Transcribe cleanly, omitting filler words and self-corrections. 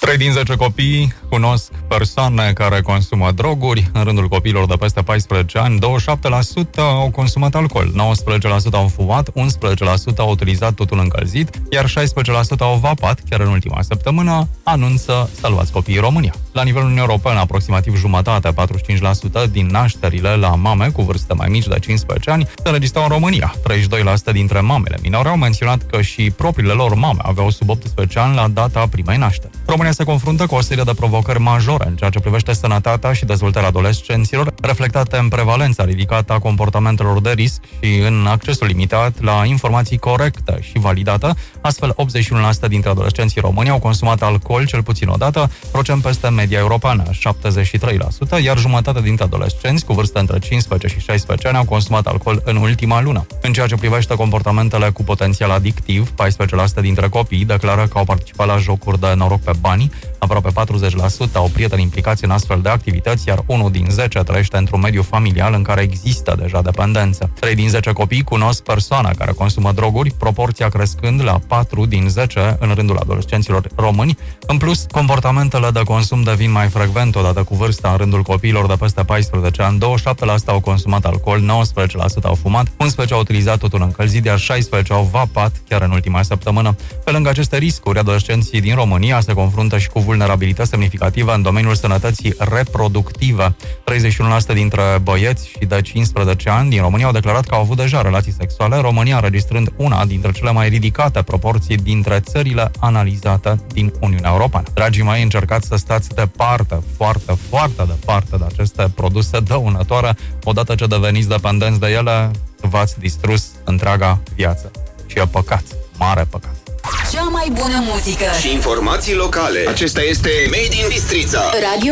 3 din 10 copii cunosc persoane care consumă droguri. În rândul copiilor de peste 14 ani, 27% au consumat alcool, 19% au fumat, 11% au utilizat tutun încălzit, iar 16% au vapat, chiar în ultima săptămână, anunță Salvați Copiii România. La nivelul Uniunii Europene, aproximativ jumătate, 45% din nașterile la mame cu vârste mai mici de 15 ani se înregistrau în România. 32% dintre mamele minore au menționat că și propriile lor mame aveau sub 18 ani la data primei nașteri. România se confruntă cu o serie de provocări majore în ceea ce privește sănătatea și dezvoltarea adolescenților, reflectate în prevalența ridicată a comportamentelor de risc și în accesul limitat la informații corecte și validate. Astfel, 81% dintre adolescenții români au consumat alcool cel puțin o dată, procent peste media europeană, 73%, iar jumătate dintre adolescenți cu vârste între 15 și 16 ani au consumat alcool în ultima lună. În ceea ce privește comportamentele cu potențial adictiv, 14% dintre copii declară că au participat la jocuri de noroc pe bani, aproape 40% au prieteni implicați în astfel de activități, iar 1 din 10 trăiește într-un mediu familial în care există deja dependență. 3 din 10 copii cunosc persoane care consumă droguri, proporția crescând la 4 din 10 în rândul adolescenților români. În plus, comportamentele de consum devin mai frecvent odată cu vârsta în rândul copiilor de peste 14 ani. 27% au consumat alcool, 19% au fumat, 11% au utilizat tutun încălzit, iar 16% au vapat chiar în ultima săptămână. Pe lângă aceste riscuri, adolescenții din România se confruntă și cu vulnerabilități semnificative în domeniul sănătății reproductive. 31% dintre băieți și de 15 ani din România au declarat că au avut deja relații sexuale, România înregistrând una dintre cele mai ridicate proporții dintre țările analizate din Uniunea Europeană. Dragii mei, încercați să stați departe, foarte, foarte departe de aceste produse dăunătoare. Odată ce deveniți dependenți de ele, v-ați distrus întreaga viață. Și e păcat, mare păcat. Cea mai bună muzică și informații locale. Acesta este Made in Bistrița. Radio